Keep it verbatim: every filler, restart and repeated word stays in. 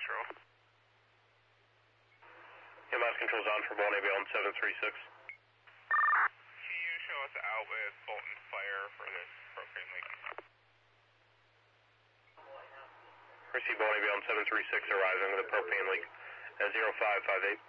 Control. Yeah, Mass Control's on for Bonnie Beyond seven three six. Can you show us the outlet Bolton fire for this propane leak? Receive Bonnie Beyond seven three six arriving with a propane leak at zero five five eight.